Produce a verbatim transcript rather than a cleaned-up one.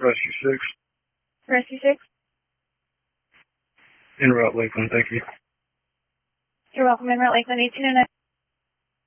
Rescue six. Rescue six. En route Lakeland, thank you. You're welcome. En route Lakeland eighteen oh nine.